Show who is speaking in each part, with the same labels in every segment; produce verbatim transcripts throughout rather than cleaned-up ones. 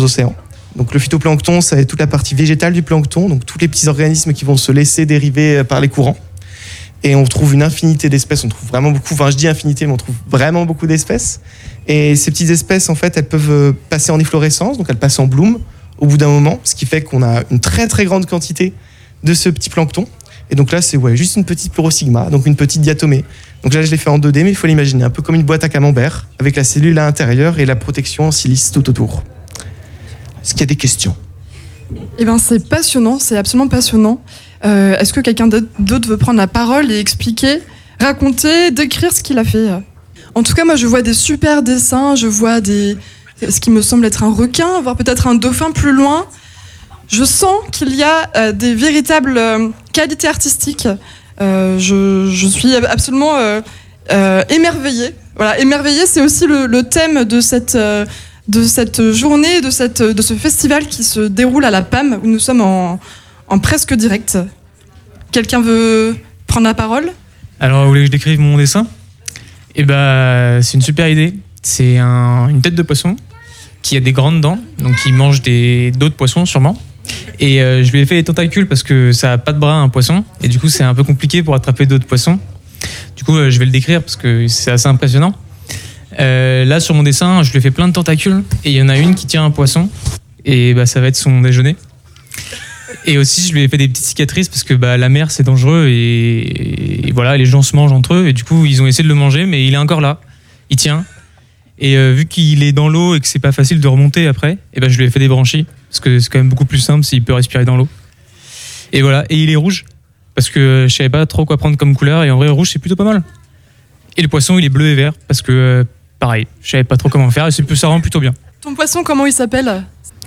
Speaker 1: aux océans. Donc le phytoplancton, ça est toute la partie végétale du plancton, donc tous les petits organismes qui vont se laisser dériver par les courants. Et on trouve une infinité d'espèces, on trouve vraiment beaucoup, enfin je dis infinité, mais on trouve vraiment beaucoup d'espèces. Et ces petites espèces, en fait, elles peuvent passer en efflorescence, donc elles passent en bloom au bout d'un moment, ce qui fait qu'on a une très très grande quantité de ce petit plancton. Et donc là, c'est ouais, juste une petite Pleurosigma, donc une petite diatomée. Donc là, je l'ai fait en deux D, mais il faut l'imaginer un peu comme une boîte à camembert, avec la cellule à l'intérieur et la protection en silice tout autour. Est-ce qu'il y a des questions ?
Speaker 2: Eh bien, c'est passionnant, c'est absolument passionnant. Euh, est-ce que quelqu'un d'autre veut prendre la parole et expliquer, raconter, décrire ce qu'il a fait ? En tout cas, moi, je vois des super dessins, je vois des, ce qui me semble être un requin, voire peut-être un dauphin plus loin. Je sens qu'il y a euh, des véritables euh, qualités artistiques. Euh, je, je suis absolument euh, euh, émerveillée. Voilà, émerveillée, c'est aussi le, le thème de cette, euh, de cette journée, de, cette, de ce festival qui se déroule à la P A M, où nous sommes en, en presque direct. Quelqu'un veut prendre la parole ?
Speaker 3: Alors, vous voulez que je décrive mon dessin ? Eh ben, c'est une super idée. C'est un, une tête de poisson qui a des grandes dents, donc qui mange des, d'autres poissons sûrement. Et euh, je lui ai fait les tentacules parce que ça n'a pas de bras un poisson, et du coup c'est un peu compliqué pour attraper d'autres poissons. Du coup euh, je vais le décrire parce que c'est assez impressionnant. Euh, là sur mon dessin je lui ai fait plein de tentacules et il y en a une qui tient un poisson et bah, ça va être son déjeuner. Et aussi je lui ai fait des petites cicatrices parce que bah, la mer c'est dangereux et, et voilà, les gens se mangent entre eux et du coup ils ont essayé de le manger mais il est encore là, il tient. Et euh, vu qu'il est dans l'eau et que c'est pas facile de remonter après, et ben je lui ai fait des branchies parce que c'est quand même beaucoup plus simple s'il peut respirer dans l'eau. Et voilà, et il est rouge parce que je savais pas trop quoi prendre comme couleur et en vrai rouge c'est plutôt pas mal. Et le poisson il est bleu et vert parce que euh, pareil, je savais pas trop comment faire et c'est, ça rend plutôt bien.
Speaker 2: Ton poisson, comment il s'appelle ?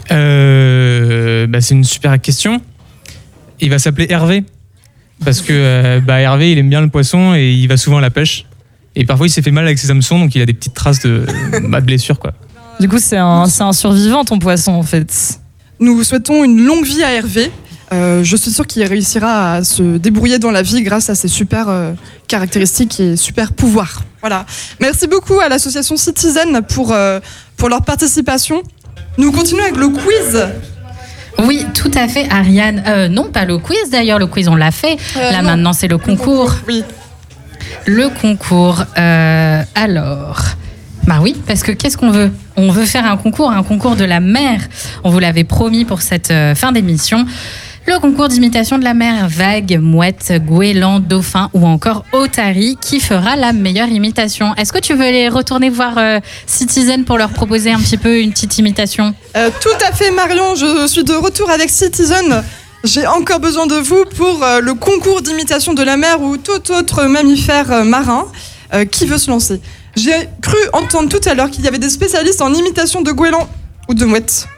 Speaker 3: euh, bah, C'est une super question. Il va s'appeler Hervé parce que euh, bah, Hervé il aime bien le poisson et il va souvent à la pêche. Et parfois, il s'est fait mal avec ses hameçons, donc il a des petites traces de, de blessures, quoi.
Speaker 4: Du coup, c'est un, c'est un survivant, ton poisson, en fait.
Speaker 2: Nous souhaitons une longue vie à Hervé. Euh, je suis sûre qu'il réussira à se débrouiller dans la vie grâce à ses super euh, caractéristiques et super pouvoirs. Voilà. Merci beaucoup à l'association Citizen pour, euh, pour leur participation. Nous continuons avec le quiz.
Speaker 5: Oui, tout à fait, Ariane. Euh, non, pas le quiz, d'ailleurs. Le quiz, on l'a fait.
Speaker 2: Euh,
Speaker 5: Là,
Speaker 2: non.
Speaker 5: maintenant, c'est le concours.
Speaker 2: Le concours, oui.
Speaker 5: Le concours, euh, alors, bah oui, parce que qu'est-ce qu'on veut ? On veut faire un concours, un concours de la mer. On vous l'avait promis pour cette euh, fin d'émission. Le concours d'imitation de la mer, vague, mouette, goéland, dauphin ou encore otarie, qui fera la meilleure imitation. Est-ce que tu veux aller retourner voir euh, Citizen pour leur proposer un petit peu une petite imitation ?
Speaker 2: euh, Tout à fait, Marion, je suis de retour avec Citizen. J'ai encore besoin de vous pour euh, le concours d'imitation de la mer ou tout autre mammifère euh, marin euh, qui veut se lancer. J'ai cru entendre tout à l'heure qu'il y avait des spécialistes en imitation de goéland ou de mouette.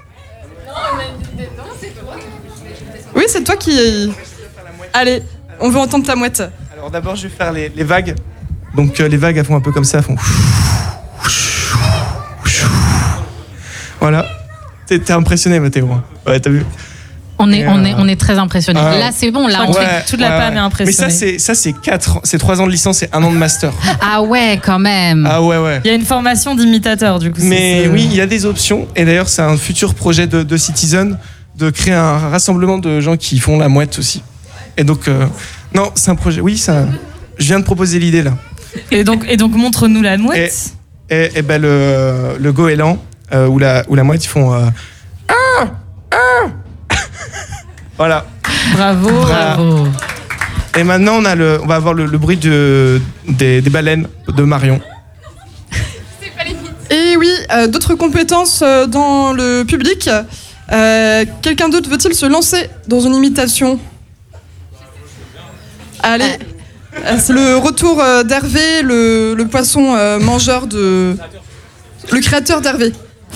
Speaker 2: Oui, c'est toi qui... Allez, on veut entendre ta mouette.
Speaker 1: Alors d'abord, je vais faire les, les vagues. Donc euh, les vagues, elles font un peu comme ça, elles font... Voilà. T'es, t'es impressionné, Mathéo. Ouais, t'as vu ?
Speaker 5: On est,
Speaker 1: Et
Speaker 5: on
Speaker 1: euh...
Speaker 5: est, on est très impressionnés.
Speaker 1: Ah.
Speaker 5: Là, c'est bon. Là, on
Speaker 4: ouais,
Speaker 5: fait...
Speaker 4: toute la
Speaker 1: ouais,
Speaker 4: P A M est impressionnée.
Speaker 1: Mais ça, c'est, ça, c'est quatre, c'est trois ans de licence et un an de master.
Speaker 5: Ah ouais, quand même.
Speaker 1: Ah ouais, ouais.
Speaker 4: Il y a une formation d'imitateur, du coup.
Speaker 1: Mais
Speaker 4: c'est...
Speaker 1: oui, il y a des options. Et d'ailleurs, c'est un futur projet de, de Citizen de créer un rassemblement de gens qui font la mouette aussi. Et donc, euh, non, c'est un projet. Oui, ça. Je viens de proposer l'idée là.
Speaker 4: Et donc, et donc montre-nous la mouette.
Speaker 1: Et, et, et ben le, le goéland euh, ou la ou la mouette, ils font. Euh, ah, ah. Voilà.
Speaker 4: Bravo.
Speaker 5: Bravo.
Speaker 1: Et maintenant, on a le, on va avoir le, le bruit de, des, des baleines de Marion.
Speaker 2: Et oui, euh, d'autres compétences euh, dans le public. Euh, quelqu'un d'autre veut-il se lancer dans une imitation ? Allez, euh, c'est le retour euh, d'Hervé, le, le poisson euh, mangeur de... Le créateur d'Hervé.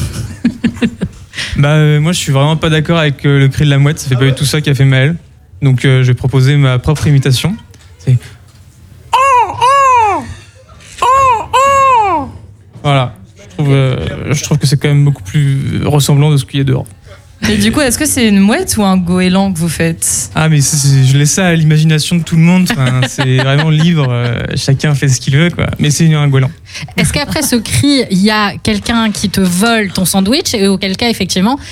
Speaker 3: Bah euh, moi je suis vraiment pas d'accord avec euh, le cri de la mouette, ça fait pas du tout ça qu'a fait Maël. Donc euh, je vais proposer ma propre imitation. C'est oh, oh, oh, oh. Voilà. Je trouve, euh, je trouve que c'est quand même beaucoup plus ressemblant de ce qu'il y a dehors.
Speaker 4: Et du coup, est-ce que c'est une mouette ou un goéland que vous faites ?
Speaker 3: Ah mais c'est, c'est, je laisse ça à l'imagination de tout le monde. Enfin, c'est vraiment libre. Euh, chacun fait ce qu'il veut, quoi. Mais c'est un goéland.
Speaker 5: Est-ce qu'après ce cri, il y a quelqu'un qui te vole ton sandwich et auquel cas, effectivement,